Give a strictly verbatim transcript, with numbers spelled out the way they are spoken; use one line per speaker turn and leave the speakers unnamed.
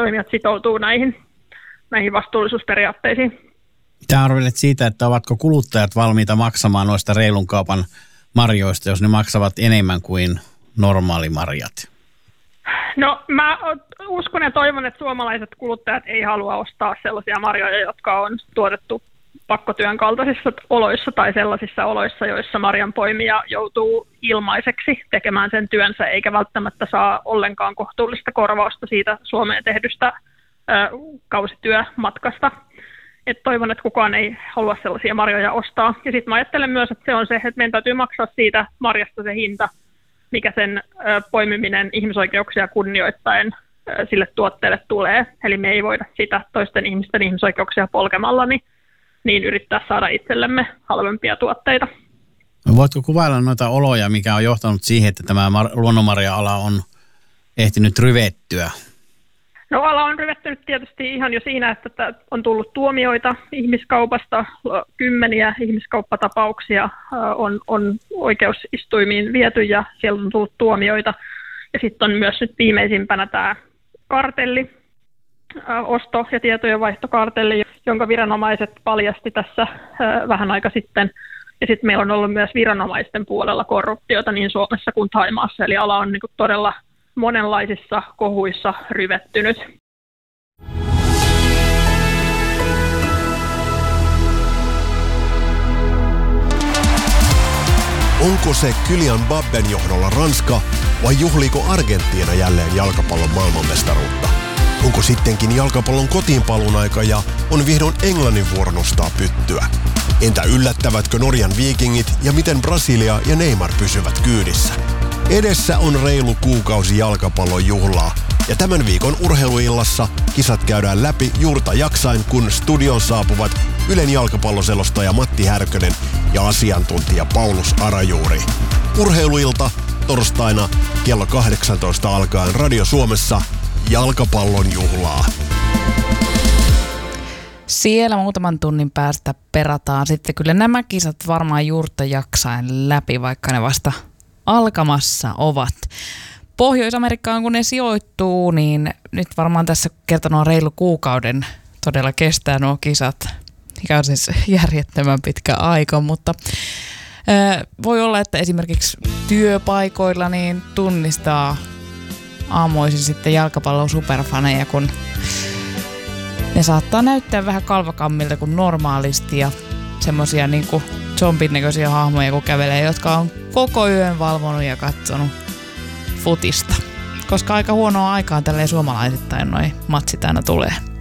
toimijat sitoutuu näihin, näihin vastuullisuusperiaatteisiin.
Mitä arvelet siitä, että ovatko kuluttajat valmiita maksamaan noista reilun kaupan marjoista, jos ne maksavat enemmän kuin normaalimarjat?
No mä uskon ja toivon, että suomalaiset kuluttajat ei halua ostaa sellaisia marjoja, jotka on tuotettu pakkotyön kaltaisissa oloissa tai sellaisissa oloissa, joissa marjanpoimija joutuu ilmaiseksi tekemään sen työnsä, eikä välttämättä saa ollenkaan kohtuullista korvausta siitä Suomeen tehdystä ö, kausityömatkasta. Et toivon, että kukaan ei halua sellaisia marjoja ostaa. Ja sitten mä ajattelen myös, että se on se, että meidän täytyy maksaa siitä marjasta se hinta, mikä sen ö, poimiminen ihmisoikeuksia kunnioittaen ö, sille tuotteelle tulee. Eli me ei voida sitä toisten ihmisten ihmisoikeuksia polkemalla, niin niin yrittää saada itsellemme halvempia tuotteita.
Voitko kuvailla noita oloja, mikä on johtanut siihen, että tämä mar- luonnonmarja-ala on ehtinyt ryvettyä?
No ala on ryvettynyt tietysti ihan jo siinä, että on tullut tuomioita ihmiskaupasta, kymmeniä ihmiskauppatapauksia on, on oikeusistuimiin viety ja siellä on tullut tuomioita. Ja sitten on myös nyt viimeisimpänä tämä kartelli, osto- ja tietojenvaihtokartelli, jonka viranomaiset paljasti tässä vähän aika sitten. Ja sitten meillä on ollut myös viranomaisten puolella korruptiota niin Suomessa kuin Thaimaassa, eli ala on niin kuin todella monenlaisissa kohuissa ryvettynyt.
Onko se Kylian Mbappen johdolla Ranska vai juhliiko Argentiina jälleen jalkapallon maailmanmestaruutta? Onko sittenkin jalkapallon kotiinpaluun aika ja on vihdoin Englannin vuoro nostaa pyttyä? Entä yllättävätkö Norjan Vikingit ja miten Brasilia ja Neymar pysyvät kyydissä? Edessä on reilu kuukausi jalkapallon juhlaa ja tämän viikon urheiluillassa kisat käydään läpi juurta jaksain, kun studion saapuvat Ylen jalkapalloselostaja Matti Härkönen ja asiantuntija Paulus Arajuuri. Urheiluilta torstaina kello kahdeksantoista alkaen Radio Suomessa jalkapallon juhlaa.
Siellä muutaman tunnin päästä perataan sitten kyllä nämä kisat varmaan juurta jaksain läpi, vaikka ne vasta alkamassa ovat. Pohjois-Amerikkaan kun ne sijoittuu, niin nyt varmaan tässä kertonut reilu kuukauden todella kestää nuo kisat. Mikä on siis järjettömän pitkä aika, mutta ää, voi olla, että esimerkiksi työpaikoilla niin tunnistaa aamuisin sitten jalkapallon superfaneja, kun ne saattaa näyttää vähän kalvakammilta kuin normaalisti ja semmosia niinku zombin näköisiä hahmoja, kun kävelee, jotka on koko yön valvonut ja katsonut futista. Koska aika huonoa aikaan tälleen suomalaisittain noi matsit aina tulee.